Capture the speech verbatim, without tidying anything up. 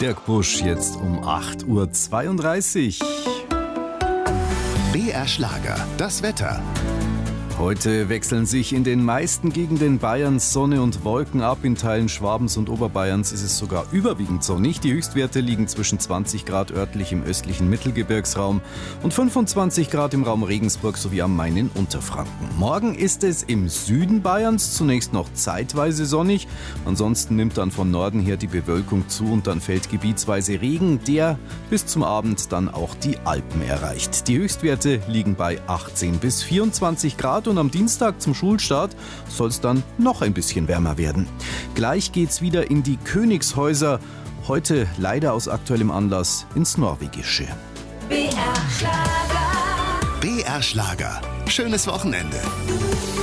Bergbusch, jetzt um acht Uhr zweiunddreißig. B R Schlager, das Wetter. Heute wechseln sich in den meisten Gegenden Bayerns Sonne und Wolken ab. In Teilen Schwabens und Oberbayerns ist es sogar überwiegend sonnig. Die Höchstwerte liegen zwischen zwanzig Grad örtlich im östlichen Mittelgebirgsraum und fünfundzwanzig Grad im Raum Regensburg sowie am Main in Unterfranken. Morgen ist es im Süden Bayerns zunächst noch zeitweise sonnig. Ansonsten nimmt dann von Norden her die Bewölkung zu und dann fällt gebietsweise Regen, der bis zum Abend dann auch die Alpen erreicht. Die Höchstwerte liegen bei achtzehn bis vierundzwanzig Grad. Und am Dienstag zum Schulstart soll es dann noch ein bisschen wärmer werden. Gleich geht's wieder in die Königshäuser. Heute leider aus aktuellem Anlass ins Norwegische. B R Schlager. B R Schlager. Schönes Wochenende.